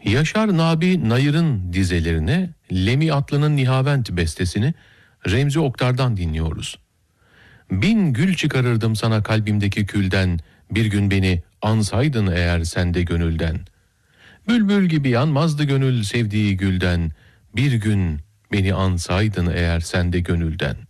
Yaşar Nabi Nayır'ın dizelerine, Lemi Atlı'nın Nihavent bestesini Remzi Oktar'dan dinliyoruz. Bin gül çıkarırdım sana kalbimdeki külden, bir gün beni ansaydın eğer sende gönülden. Bülbül gibi yanmazdı gönül sevdiği gülden, bir gün beni ansaydın eğer sende gönülden.